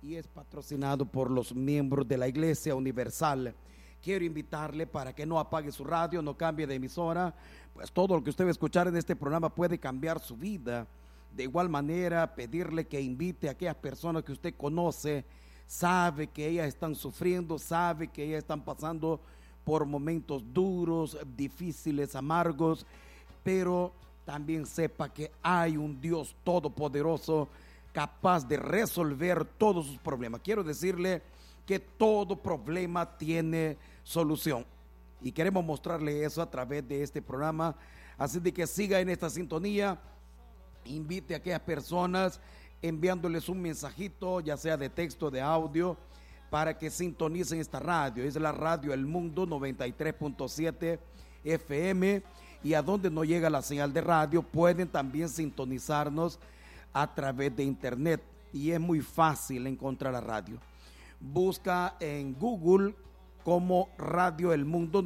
y es patrocinado por los miembros de la Iglesia Universal. Quiero invitarle para que no apague su radio, no cambie de emisora, pues todo lo que usted va a escuchar en este programa puede cambiar su vida. De igual manera, pedirle que invite a aquellas personas que usted conoce, sabe que ellas están sufriendo, sabe que ellas están pasando por momentos duros, difíciles, amargos, pero también sepa que hay un Dios todopoderoso capaz de resolver todos sus problemas. Quiero decirle que todo problema tiene solución y queremos mostrarle eso a través de este programa. Así de que siga en esta sintonía, invite a aquellas personas enviándoles un mensajito, ya sea de texto, de audio, para que sintonicen esta radio. Es la radio El Mundo 93.7 FM, y a donde no llega la señal de radio pueden también sintonizarnos a través de internet, y es muy fácil encontrar la radio. Busca en Google como Radio El Mundo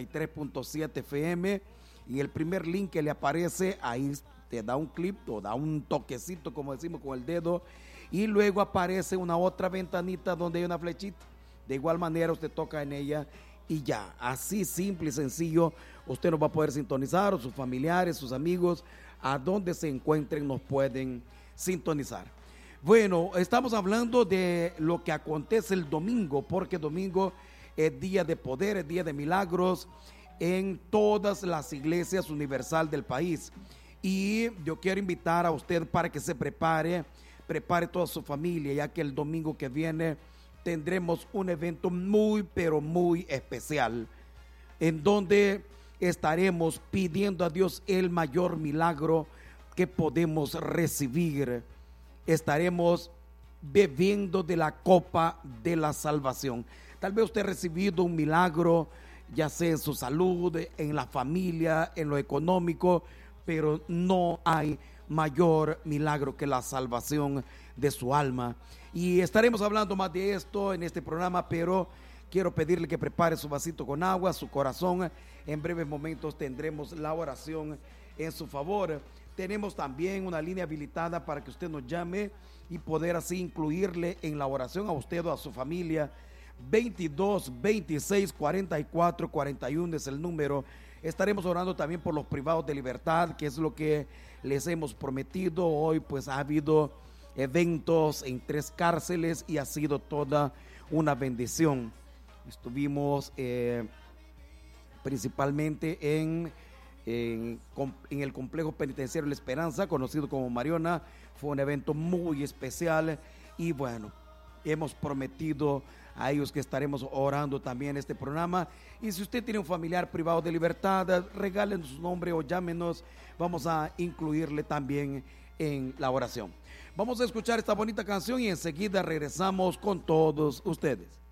93.7 FM, y el primer link que le aparece ahí te da un clip o da un toquecito, como decimos, con el dedo, y luego aparece una otra ventanita donde hay una flechita. De igual manera usted toca en ella y ya, así simple y sencillo, usted nos va a poder sintonizar, o sus familiares, sus amigos, a donde se encuentren nos pueden sintonizar. Bueno, estamos hablando de lo que acontece el domingo, porque domingo es día de poder, es día de milagros en todas las iglesias universal del país. Y yo quiero invitar a usted para que se prepare toda su familia, ya que el domingo que viene tendremos un evento muy, pero muy especial, en donde estaremos pidiendo a Dios el mayor milagro que podemos recibir. Estaremos bebiendo de la copa de la salvación. Tal vez usted ha recibido un milagro, ya sea en su salud, en la familia, en lo económico, pero no hay mayor milagro que la salvación de su alma. Y estaremos hablando más de esto en este programa, pero quiero pedirle que prepare su vasito con agua, su corazón. En breves momentos tendremos la oración en su favor. Tenemos también una línea habilitada para que usted nos llame y poder así incluirle en la oración a usted o a su familia. 22 26 44 41 es el número. Estaremos orando también por los privados de libertad, que es lo que les hemos prometido. Hoy pues ha habido eventos en 3 cárceles y ha sido toda una bendición. Estuvimos principalmente en el complejo penitenciario La Esperanza, conocido como Mariona. Fue un evento muy especial y bueno, hemos prometido a ellos que estaremos orando también este programa. Y si usted tiene un familiar privado de libertad, regálenos su nombre o llámenos, vamos a incluirle también en la oración. Vamos a escuchar esta bonita canción y enseguida regresamos con todos ustedes.